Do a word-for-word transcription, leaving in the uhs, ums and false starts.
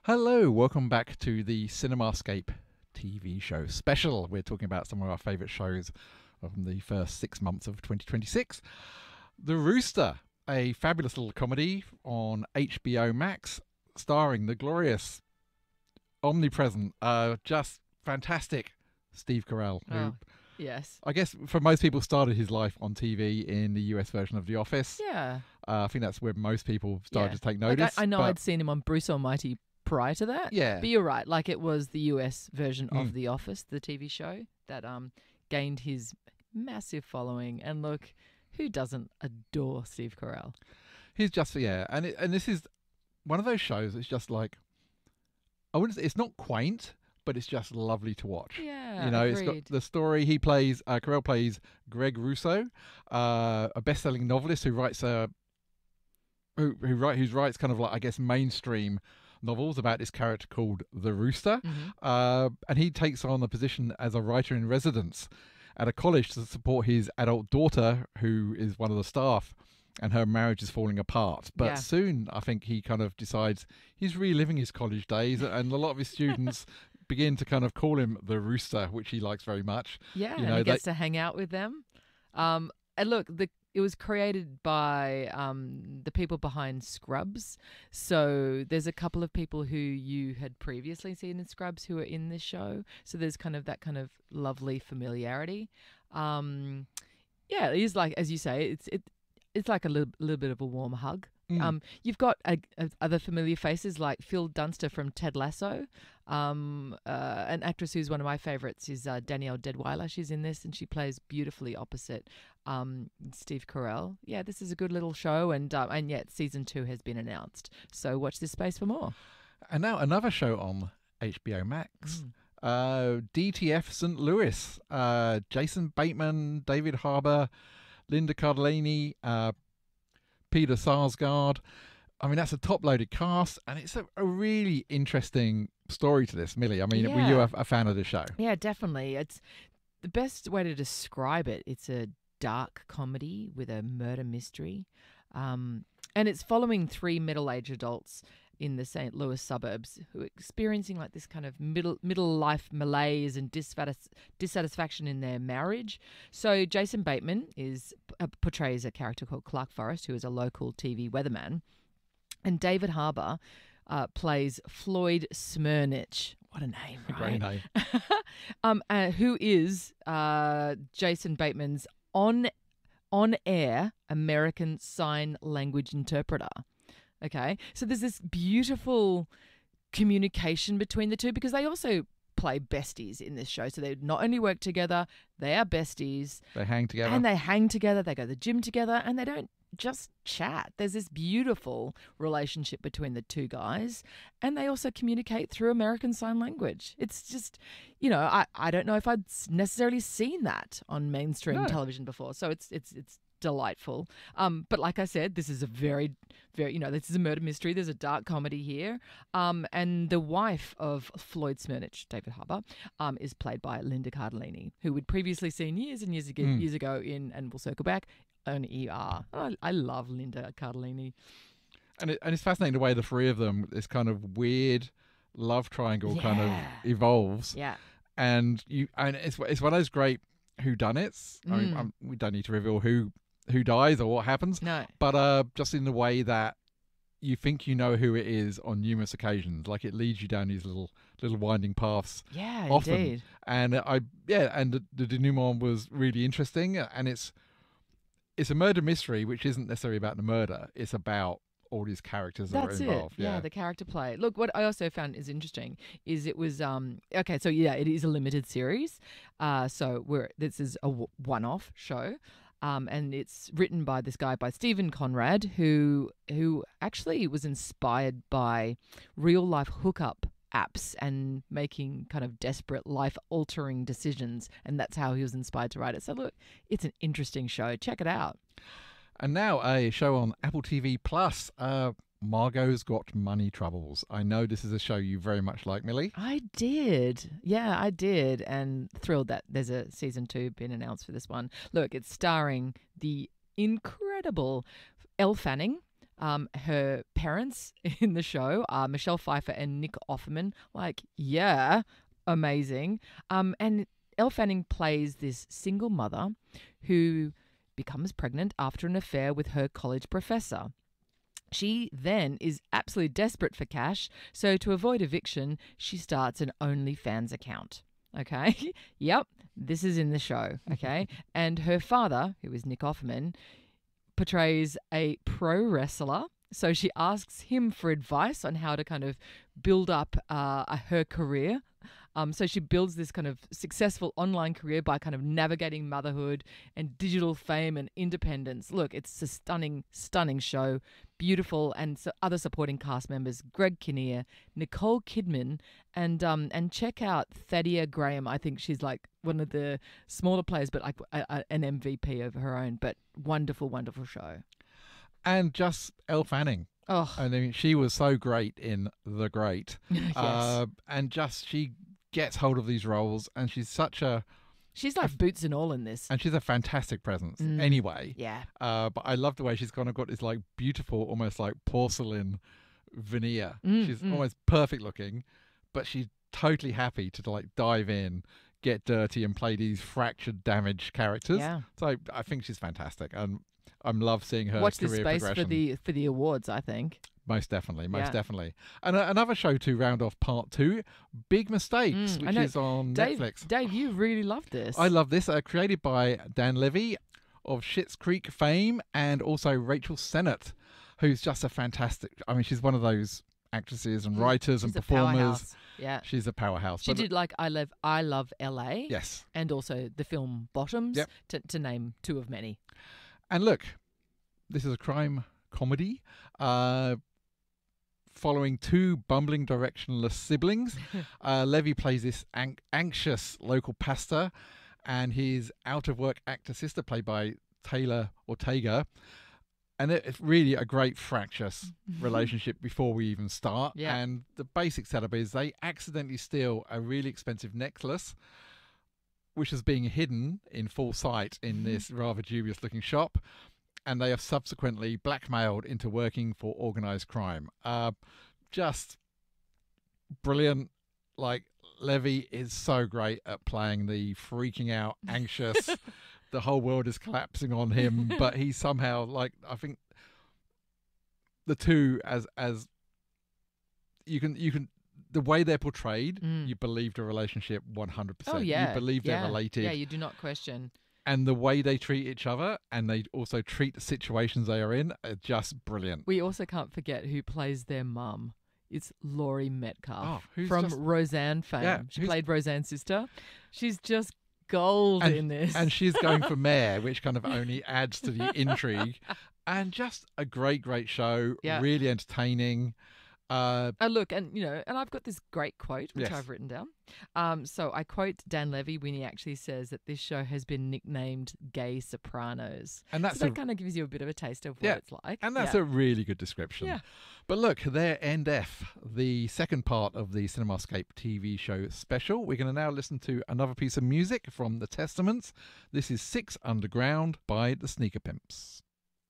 Hello, welcome back to the Cinemascape T V show special. We're talking about some of our favourite shows from the first six months of twenty twenty-six. The Rooster, a fabulous little comedy on H B O Max, starring the glorious, omnipresent, uh, just fantastic Steve Carell, who Oh, yes. I guess for most people started his life on T V in the U S version of The Office. Yeah. Uh, I think that's where most people started yeah. to take Like, notice. I, I know but- I'd seen him on Bruce Almighty prior to that. Yeah. But you're right. Like, it was the U S version Mm. of The Office, the T V show, that um gained his massive following. And look, who doesn't adore Steve Carell? He's just yeah, and it, and this is one of those shows. It's just like I wouldn't say it's not quaint, but it's just lovely to watch. Yeah, you know, agreed. it's got the story. He plays uh, Carell plays Greg Russo, uh, a best-selling novelist who writes a who who write who writes kind of like I guess mainstream novels about this character called the Rooster, Mhm. uh, and he takes on the position as a writer in residence at a college to support his adult daughter, who is one of the staff, and her marriage is falling apart. But Yeah. soon, I think he kind of decides he's reliving his college days, and a lot of his students begin to kind of call him the Rooster, which he likes very much. Yeah, You and know, he they- gets to hang out with them. Um, and look, the it was created by um, the people behind Scrubs. So there's a couple of people who you had previously seen in Scrubs who are in this show. So there's kind of that kind of lovely familiarity. Um, yeah, it is like, as you say, it's it it's like a little, little bit of a warm hug. Mm. Um, you've got uh, uh, other familiar faces like Phil Dunster from Ted Lasso. Um, uh, an actress who's one of my favourites is uh, Danielle Deadweiler. She's in this and she plays beautifully opposite um, Steve Carell. Yeah, this is a good little show, and uh, and yet season two has been announced. So watch this space for more. And now another show on H B O Max. Uh, D T F Saint Louis. Uh, Jason Bateman, David Harbour, Linda Cardellini, uh, Peter Sarsgaard. I mean, that's a top-loaded cast, and it's a, a really interesting story to this, Millie. I mean, were you Yeah. a, a fan of the show? Yeah, definitely. It's the best way to describe it. It's a dark comedy with a murder mystery. Um, and it's following three middle-aged adults in the Saint Louis suburbs who are experiencing like this kind of middle middle life malaise and dissatis- dissatisfaction in their marriage. So Jason Bateman is uh, portrays a character called Clark Forrest, who is a local T V weatherman, and David Harbour uh, plays Floyd Smyrnich. What a name, right? Great name. um, uh, who is uh, Jason Bateman's on on air American Sign Language interpreter. Okay, so there's this beautiful communication between the two because they also play besties in this show. So they not only work together, they are besties, They hang together. and they hang together. They go to the gym together, and they don't just chat. There's this beautiful relationship between the two guys, and they also communicate through American Sign Language. It's just, you know, I, I don't know if I'd s- necessarily seen that on mainstream No. television before. So it's it's it's delightful. Um, but like I said, this is a very, very, you know, this is a murder mystery. There's a dark comedy here. Um, and the wife of Floyd Smyrnich, David Harbour, um, is played by Linda Cardellini, who we'd previously seen years and years ago, Mm. years ago in, and we'll circle back, on E R. I, I love Linda Cardellini. and, it, and it's fascinating the way the three of them, this kind of weird love triangle kind Yeah. of evolves. Yeah. And you and it's it's one of those great whodunits. I mean, Mm. um, we don't need to reveal who who dies or what happens, No. but uh, just in the way that you think you know who it is on numerous occasions, like it leads you down these little little winding paths. Yeah, Often. indeed. And I yeah, and the, the denouement was really interesting, and it's it's a murder mystery, which isn't necessarily about the murder. It's about all these characters that That's are it. involved. Yeah. the character play. Look, what I also found is interesting is it was um okay. So yeah, it is a limited series. Uh, so we're this is a w- one-off show. Um, and it's written by this guy by Stephen Conrad, who who actually was inspired by real life hookup apps and making kind of desperate life altering decisions, and that's how he was inspired to write it. So look, it's an interesting show. Check it out. And now a show on Apple T V Plus. Uh, Margot's Got Money Troubles. I know this is a show you very much like, Millie. I did. Yeah, I did. And thrilled that there's a season two been announced for this one. Look, it's starring the incredible Elle Fanning, Um, her parents in the show are Michelle Pfeiffer and Nick Offerman. Like, yeah, amazing. Um, and Elle Fanning plays this single mother who becomes pregnant after an affair with her college professor. She then is absolutely desperate for cash, so to avoid eviction, she starts an OnlyFans account. Okay? Yep, this is in the show. Okay? And her father, who is Nick Offerman, portrays a pro wrestler. So she asks him for advice on how to kind of build up uh, her career. Um, so she builds this kind of successful online career by kind of navigating motherhood and digital fame and independence. Look, it's a stunning, stunning show. Beautiful. And so other supporting cast members, Greg Kinnear, Nicole Kidman, and um, and check out Thadia Graham. I think she's like one of the smaller players, but like a, a, an M V P of her own. But wonderful, wonderful show. And just Elle Fanning. Oh, I mean, she was so great in The Great. yes. Uh, and just she gets hold of these roles, and she's such a She's like boots and all in this. and she's a fantastic presence Mm. anyway. Yeah. Uh, but I love the way she's kind of got this like beautiful, almost like porcelain veneer. Mm, she's mm. almost perfect looking, but she's totally happy to like dive in, get dirty, and play these fractured, damaged characters. Yeah. So I think she's fantastic, and I love seeing her Watch career this space progression. for the for the awards, I think. Most definitely, most Yeah. definitely. And uh, another show to round off part two, Big Mistakes, Mm, I which know. is on Dave, Netflix. Dave, you really love this. I love this. Uh, created by Dan Levy of Schitt's Creek fame, and also Rachel Sennett, who's just a fantastic. I mean, she's one of those actresses and She's- writers she's and a performers. powerhouse. Yeah. She's a powerhouse. She But- did like I love I love L A. Yes. And also the film Bottoms, Yep. to, to name two of many. And look, this is a crime comedy uh, following two bumbling, directionless siblings. uh, Levy plays this an- anxious local pastor, and his out-of-work actor sister, played by Taylor Ortega. And it- it's really a great fractious relationship before we even start. Yeah. And the basic setup is they accidentally steal a really expensive necklace, which is being hidden in full sight in this rather dubious-looking shop. And they are subsequently blackmailed into working for organized crime. Uh, just brilliant. Like, Levy is so great at playing the freaking out, anxious, the whole world is collapsing on him, but he somehow, like, I think the two as as you can you can the way they're portrayed, Mm. you believe the relationship one hundred percent. Oh yeah. You believe yeah. they're related. Yeah, you do not question. And the way they treat each other, and they also treat the situations they are in, are just brilliant. We also can't forget who plays their mum. It's Laurie Metcalf Oh, who's from just- Roseanne fame. Yeah, she who's- played Roseanne's sister. She's just gold And- in this. And she's going for mayor, which kind of only adds to the intrigue. And just a great, great show. Yeah. Really entertaining. Uh, Uh, look, and you know, and I've got this great quote which Yes. I've written down. Um, so I quote Dan Levy when he actually says that this show has been nicknamed "Gay Sopranos." and that's so a that kind of gives you a bit of a taste of what Yeah, it's like. And that's yeah. a really good description. Yeah. But look, there End F, the second part of the Cinemascape T V show special. We're going to now listen to another piece of music from The Testaments. This is Six Underground by the Sneaker Pimps.